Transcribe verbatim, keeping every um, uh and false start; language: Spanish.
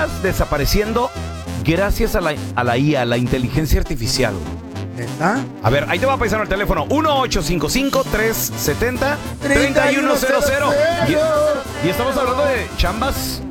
chambas desapareciendo gracias a la, a la I A, la inteligencia artificial. ¿Neta? A ver, ahí te va a paisar el teléfono. uno ocho cinco cinco, tres siete cero, tres uno cero cero. Y, y estamos hablando de chambas